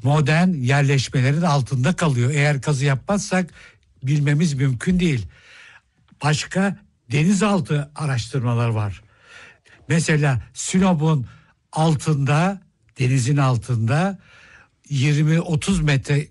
modern yerleşmelerin altında kalıyor. Eğer kazı yapmazsak bilmemiz mümkün değil. Başka denizaltı araştırmalar var. Mesela Sinop'un altında, denizin altında 20-30 metre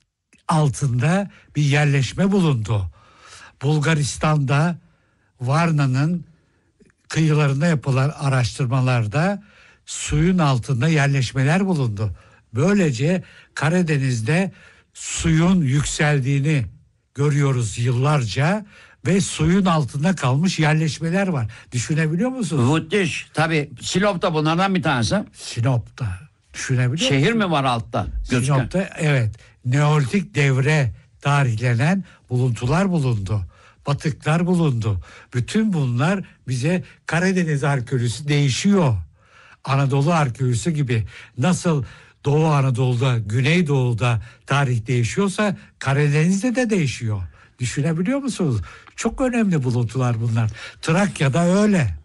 altında bir yerleşme bulundu. Bulgaristan'da Varna'nın kıyılarında yapılan araştırmalarda suyun altında yerleşmeler bulundu. Böylece Karadeniz'de suyun yükseldiğini görüyoruz yıllarca ve suyun altında kalmış yerleşmeler var. Düşünebiliyor musunuz? Müthiş. Tabii Sinop da bunlardan bir tanesi. Sinop'ta. Düşünebiliyor Şehir musunuz? mi var altta? Gözüken. Sinop'ta evet. Neolitik devre tarihlenen buluntular bulundu. Batıklar bulundu. Bütün bunlar bize Karadeniz arkeolojisi değişiyor. Anadolu arkeolojisi gibi nasıl Doğu Anadolu'da, Güneydoğu'da tarih değişiyorsa Karadeniz'de de değişiyor. Düşünebiliyor musunuz? Çok önemli buluntular bunlar. Trakya'da öyle.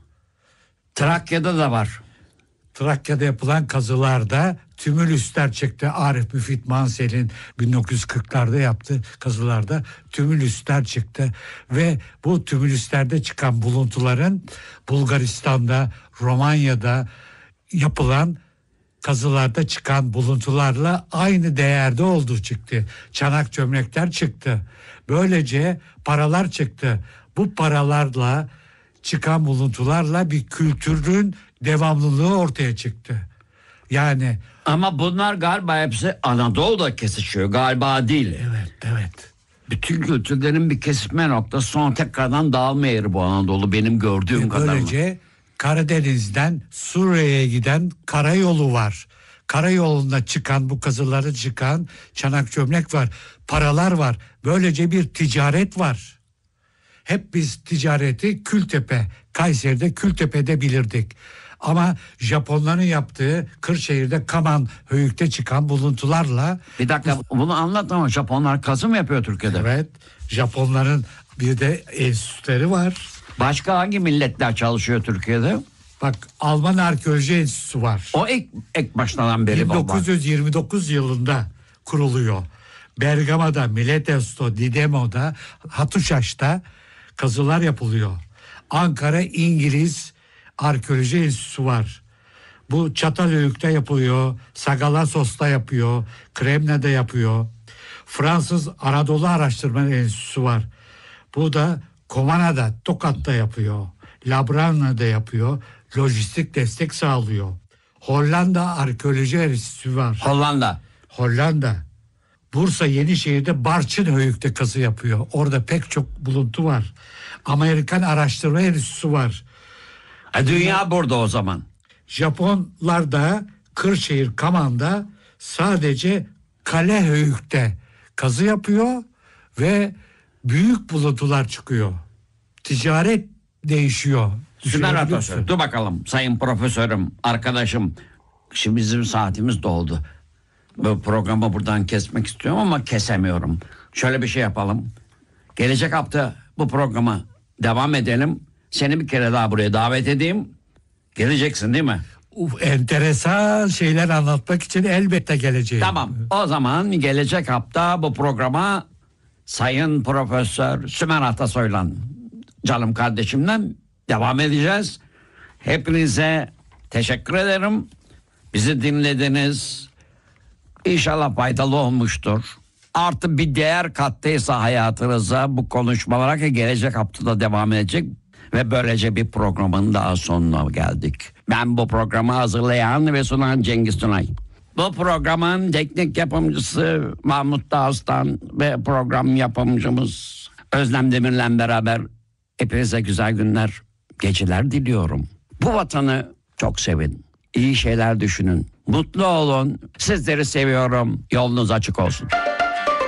Trakya'da da var. Trakya'da yapılan kazılarda tümülüsler çıktı. Arif Müfit Mansel'in 1940'larda yaptığı kazılarda tümülüsler çıktı. Ve bu tümülüslerde çıkan buluntuların Bulgaristan'da, Romanya'da yapılan kazılarda çıkan buluntularla aynı değerde olduğu çıktı. Çanak çömlekler çıktı. Böylece paralar çıktı. Bu paralarla çıkan buluntularla bir kültürün devamlılığı ortaya çıktı. Yani Ama bunlar galiba hepsi Anadolu'da kesişiyor. Galiba değil. evet. Bütün kültürlerin bir kesişme noktası, sonra tekrardan dağılma yeri bu Anadolu benim gördüğüm kadarıyla. Böylece Karadeniz'den Suriye'ye giden karayolu var. Karayolunda çıkan, bu kazıları çıkan çanak çömlek var. Paralar var. Böylece bir ticaret var. Hep biz ticareti Kültepe, Kayseri'de Kültepe'de bilirdik. Ama Japonların yaptığı Kırşehir'de Kaman Höyük'te çıkan buluntularla... Bir dakika bunu anlat ama Japonlar kazı mı yapıyor Türkiye'de? Evet, Japonların bir de enstitüleri var. Başka hangi milletler çalışıyor Türkiye'de? Bak, Alman Arkeoloji Enstitüsü var. O ilk baştan beri 1929 yılında kuruluyor. Bergama'da, Mileto'da, Didemo'da, Hatuşaş'ta kazılar yapılıyor. Ankara İngiliz Arkeoloji Enstitüsü var. Bu Çatalhöyük'te yapıyor, Sagalassos'ta yapıyor, Kremne'de yapıyor. Fransız Anadolu Araştırma Enstitüsü var. Bu da Komana'da, Tokat'ta yapıyor. Labrana'da yapıyor. Lojistik destek sağlıyor. Hollanda Arkeoloji Enstitüsü var. Hollanda. Bursa Yenişehir'de Barçınhöyük'te kazı yapıyor. Orada pek çok buluntu var. Amerikan Araştırma Enstitüsü var. Dünya burada o zaman. Japonlar da Kırşehir Kaman'da sadece Kalehöyük'te kazı yapıyor ve büyük buluntular çıkıyor. Ticaret değişiyor. Sümer Atasör. Dur bakalım sayın profesörüm, arkadaşım. Şimdi bizim saatimiz doldu. Bu programı buradan kesmek istiyorum ama kesemiyorum. Şöyle bir şey yapalım. Gelecek hafta bu programa devam edelim. Seni bir kere daha buraya davet edeyim. Geleceksin değil mi? Enteresan şeyler anlatmak için elbette geleceğim. Tamam. O zaman gelecek hafta bu programa Sayın Profesör Sümer Atasoy'la, canım kardeşimle devam edeceğiz. Hepinize teşekkür ederim. Bizi dinlediniz. İnşallah faydalı olmuştur. Artı bir değer kattıysa hayatınıza bu konuşmalara, ki gelecek haftada devam edecek. Ve böylece bir programın daha sonuna geldik. Ben bu programı hazırlayan ve sunan Cengiz Tunay. Bu programın teknik yapımcısı Mahmut Dağıstan ve program yapımcımız Özlem Demir'le beraber hepinize güzel günler, geceler diliyorum. Bu vatanı çok sevin. İyi şeyler düşünün. Mutlu olun. Sizleri seviyorum. Yolunuz açık olsun.